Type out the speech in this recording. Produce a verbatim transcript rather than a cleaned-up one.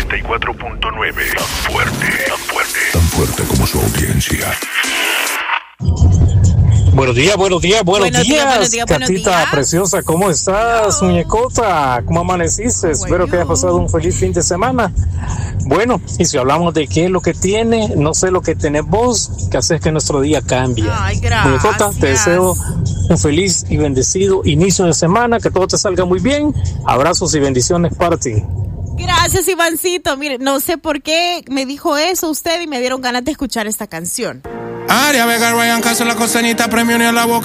noventa y cuatro punto nueve. Tan fuerte, tan fuerte. Tan fuerte como su audiencia. Buenos días, buenos días, buenos, buenos días, días, buenos días, buenos Catita días. preciosa, ¿cómo estás, Hello. muñecota? ¿Cómo amaneciste? Bueno. Espero que hayas pasado un feliz fin de semana. Bueno, y si hablamos de qué es lo que tiene, no sé lo que tenés vos, que haces que nuestro día cambie. Ay, gracias. Muñecota, te deseo un feliz y bendecido inicio de semana, que todo te salga muy bien. Abrazos y bendiciones para ti. Gracias, Ivancito. Mire, no sé por qué me dijo eso usted y me dieron ganas de escuchar esta canción. Aria Vega, Ryan Castro, la costeñita, premio ni a la boca.